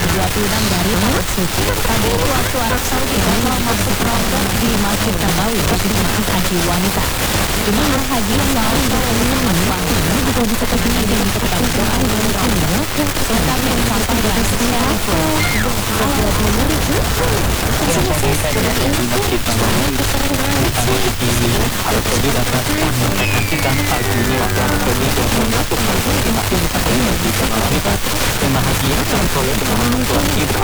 ke-26 dari Tanah Suci. Tadi itu waktu Arab Saudi bakal masuk ramadan di Masjid Nabawi untuk jemaah haji wanita. Jemaah haji yang mau menjalani waktu ini juga bisa terjadi di tempat doa selengkapnya sampah dari siapa di Masjid Nabawi di Arab Saudi dapat menginformasikan pagi ini waktu Arab Saudi masuk masuk di Masjid Nabawi bagi jemaah wanita jemaah haji yang calon dengan orang tua